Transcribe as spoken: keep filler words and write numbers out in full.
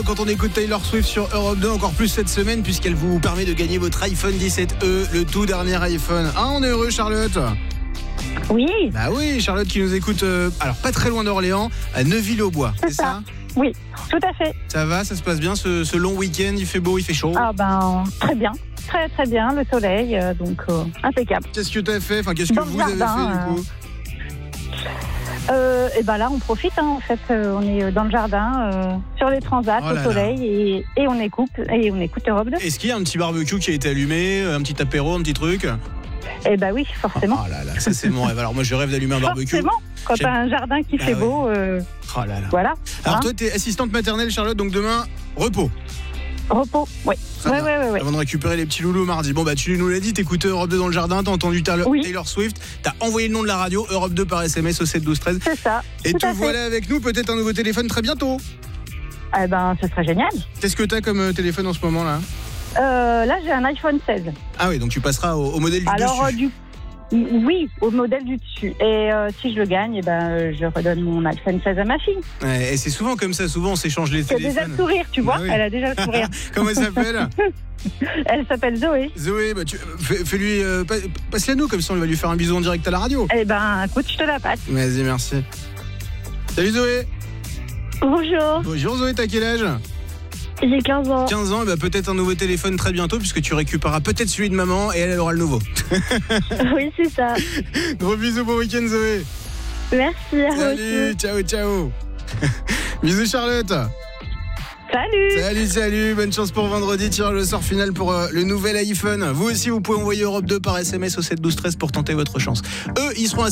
quand on écoute Taylor Swift sur Europe deux, encore plus cette semaine puisqu'elle vous permet de gagner votre iPhone dix-sept E, le tout dernier iPhone. Ah, on est heureux, Charlotte. Oui. Bah oui, Charlotte qui nous écoute, euh, alors pas très loin d'Orléans, à Neuville-aux-Bois, c'est, C'est ça, ça. Oui, tout à fait. Ça va, ça se passe bien ce, ce long week-end, il fait beau, il fait chaud. Ah ben, très bien. Très très bien, le soleil, euh, donc euh, impeccable. Qu'est-ce que t'as fait, enfin qu'est-ce que Dans vous le avez jardin, fait du coup Euh, et ben là, on profite. Hein, en fait, euh, on est dans le jardin, euh, sur les transats, Oh là au soleil, et, et on écoute et on écoute Europe deux. Est-ce qu'il y a un petit barbecue qui a été allumé, un petit apéro, un petit truc? Et ben oui, forcément. Oh là là, ça c'est mon rêve. Alors moi je rêve d'allumer un barbecue. Forcément, quand J'aime- t'as un jardin qui Ah fait ouais. beau, euh, Oh là là. voilà. Alors Hein, toi t'es assistante maternelle, Charlotte, donc demain, repos. repos, oui. Très Ouais, bien. ouais, ouais, ouais. Avant de récupérer les petits loulous mardi. Bon bah tu nous l'as dit, t'écoutes Europe deux dans le jardin, t'as entendu Taylor, Oui. Taylor Swift, t'as envoyé le nom de la radio, Europe deux par S M S au sept douze treize. C'est ça. Et tout te à fait. voilà avec nous, peut-être un nouveau téléphone très bientôt. Eh ben, ce serait génial. Qu'est-ce que t'as comme euh, téléphone en ce moment là? Euh, là, j'ai un iPhone seize. Ah oui, donc tu passeras au, au modèle du Alors, euh, dessus. du oui, au modèle du dessus. Et euh, si je le gagne, eh ben, euh, je redonne mon iPhone seize à ma fille. Ouais, et c'est souvent comme ça, souvent on s'échange les Elle a déjà le téléphones. sourire, tu vois. Bah oui. Elle a déjà le sourire. Comment elle s'appelle? Elle s'appelle Zoé. Zoé, bah tu, fais, fais-lui, euh, pa- passe-la nous, comme ça on va lui faire un bisou en direct à la radio. Eh ben, écoute, je te la passe. Vas-y, merci. Salut Zoé. Bonjour, Bonjour Zoé, t'as quel âge? j'ai quinze ans. quinze ans, et bah peut-être un nouveau téléphone très bientôt puisque tu récupéreras peut-être celui de maman et elle, elle aura le nouveau. Oui, c'est ça. Gros bisous, bon week-end Zoé. Merci à Salut, ciao, ciao. Bisous Charlotte. Salut. Salut, salut, bonne chance pour vendredi, tirage au sort final pour euh, le nouvel iPhone. Vous aussi, vous pouvez envoyer Europe deux par S M S au sept douze treize pour tenter votre chance. Eux, ils seront à